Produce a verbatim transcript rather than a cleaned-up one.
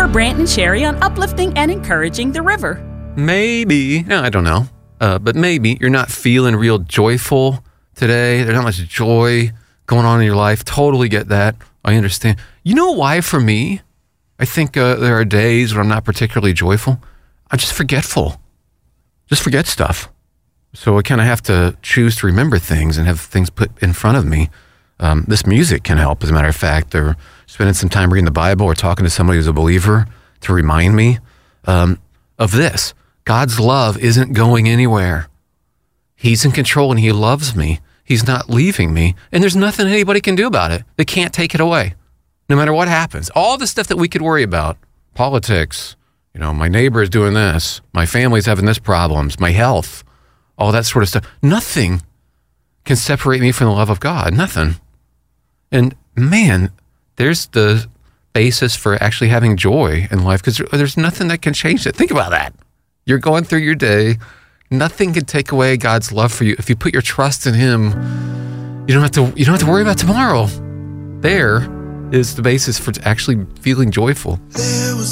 Brant and Sherry on uplifting and encouraging the river. Maybe, no, I don't know, uh, but maybe you're not feeling real joyful today. There's not much joy going on in your life. Totally get that. I understand. You know why for me? I think uh, there are days when I'm not particularly joyful. I'm just forgetful. Just forget stuff. So I kind of have to choose to remember things and have things put in front of me. Um, this music can help, as a matter of fact, or spending some time reading the Bible or talking to somebody who's a believer to remind me um, of this. God's love isn't going anywhere. He's in control and he loves me. He's not leaving me. And there's nothing anybody can do about it. They can't take it away, no matter what happens. All the stuff that we could worry about, politics, you know, my neighbor is doing this, my family's having this problems, my health, all that sort of stuff. Nothing can separate me from the love of God. Nothing. And man, there's the basis for actually having joy in life, because there's nothing that can change it. Think about that. You're going through your day. Nothing can take away God's love for you. If you put your trust in him, you don't have to, you don't have to worry about tomorrow. There is the basis for actually feeling joyful.